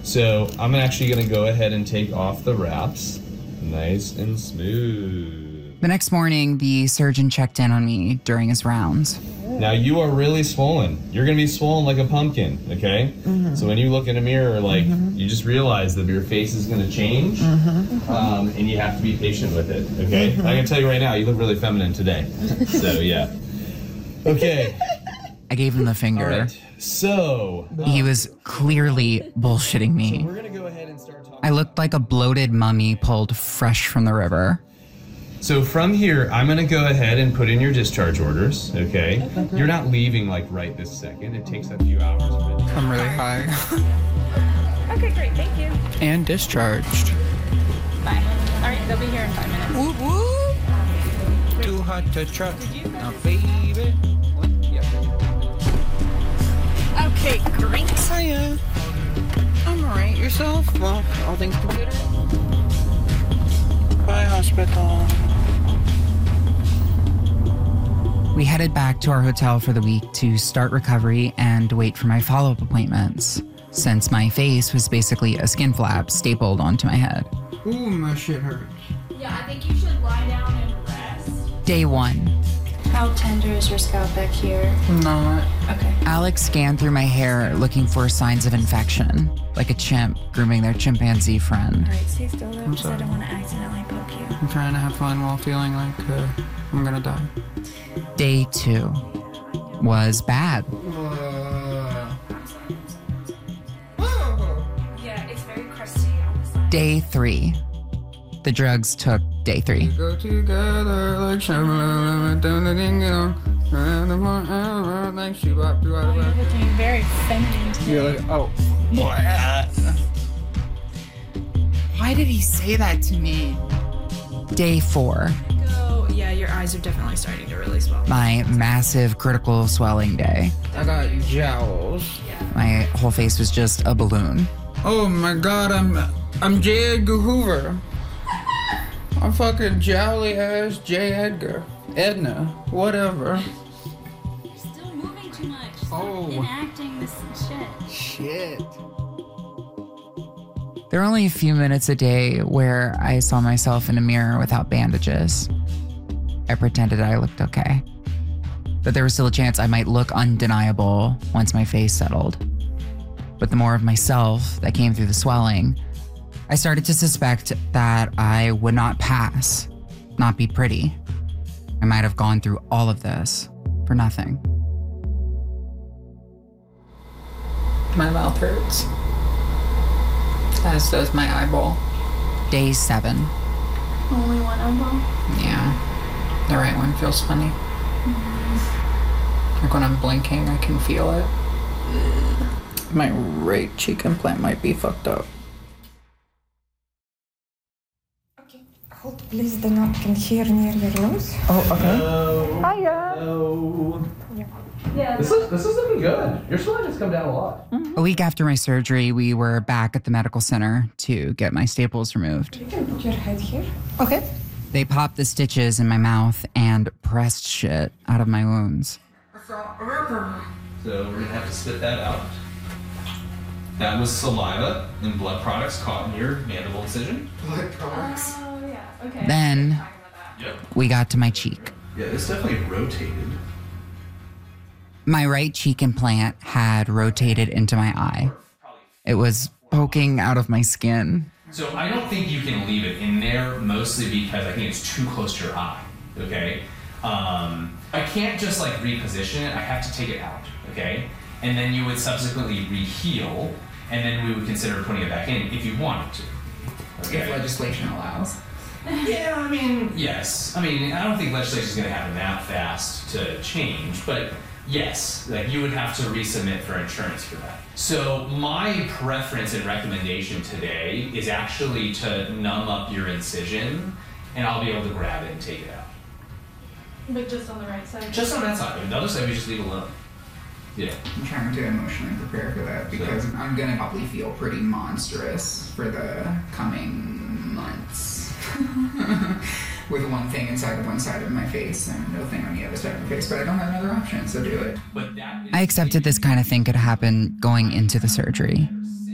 So I'm actually gonna go ahead and take off the wraps. Nice and smooth. The next morning, the surgeon checked in on me during his rounds. Now you are really swollen. You're gonna be swollen like a pumpkin, okay? So when you look in a mirror, like, you just realize that your face is gonna change, and you have to be patient with it, okay? I can tell you right now, you look really feminine today. So yeah. Okay. I gave him the finger. All right. So He was clearly bullshitting me. we're gonna go ahead and start talking. I looked like a bloated mummy pulled fresh from the river. So from here, I'm gonna go ahead and put in your discharge orders, okay? You're not leaving like right this second. It takes a few hours. I'm really high Okay, great, thank you. and discharged. Bye. All right, they'll be here in 5 minutes. Whoop whoop. Too hot to trust. Now, baby. What? Yeah. Okay, great. Hiya. I'm alright. Yourself? Well, all things considered. Bye, hospital. We headed back to our hotel for the week to start recovery and wait for my follow-up appointments, since my face was basically a skin flap stapled onto my head. Ooh, my shit hurts. Yeah, I think you should lie down and rest. Day 1. How tender is your scalp back here? Not. Okay. Alex scanned through my hair looking for signs of infection, like a chimp grooming their chimpanzee friend. All right, stay still though, because I sorry. don't want to accidentally poke you. I'm trying to have fun while feeling like I'm gonna die. Day 2 was bad. Yeah, it's very crusty on the side. Day 3. The drugs took day 3. Go together like like she walked through out You're looking very feminine today. You're like, oh. Why did he say that to me? Day 4. Oh, yeah, your eyes are definitely starting to really swell. My massive critical swelling day. I got jowls. My whole face was just a balloon. Oh my god, I'm J. Edgar Hoover. I'm fucking jowly ass J. Edgar. Edna. Whatever. You're still moving too much. Oh. Enacting this shit. Shit. There were only a few minutes a day where I saw myself in a mirror without bandages. I pretended I looked okay, but there was still a chance I might look undeniable once my face settled. But the more of myself that came through the swelling, I started to suspect that I would not pass, not be pretty. I might have gone through all of this for nothing. My mouth hurts. As does my eyeball. Day 7. Only one eyeball? Yeah. The right one feels funny. Like when I'm blinking, I can feel it. My right cheek implant might be fucked up. Okay. Hold, please. The knot can hear near your nose. Oh, okay. Hiya. Oh. Yeah. This is looking good. Your swelling has come down a lot. A week after my surgery, we were back at the medical center to get my staples removed. You can put your head here. Okay. They popped the stitches in my mouth and pressed shit out of my wounds. So we're gonna have to spit that out. That was saliva and blood products caught in your mandible incision. Blood products. Oh, yeah. Okay. Then Yep. we got to my cheek. Yeah, this definitely rotated. My right cheek implant had rotated into my eye. It was poking out of my skin. So I don't think you can leave it in there, mostly because I think it's too close to your eye, okay? I can't just like reposition it, I have to take it out, okay? And then you would subsequently reheal, and then we would consider putting it back in if you wanted to. Okay? If legislation allows. Yeah, I mean, yes. I mean, I don't think legislation is going to happen that fast to change, but yes, like you would have to resubmit for insurance for that. So my preference and recommendation today is actually to numb up your incision, and I'll be able to grab it and take it out. But just on the right side. Just on that side. The other side we just leave alone. Yeah. I'm trying to emotionally prepare for that because I'm gonna probably feel pretty monstrous for the coming months. With one thing inside of one side of my face and no thing on the other side of my face, but I don't have another option, so do it. But that is I accepted this kind of thing could happen going into the surgery.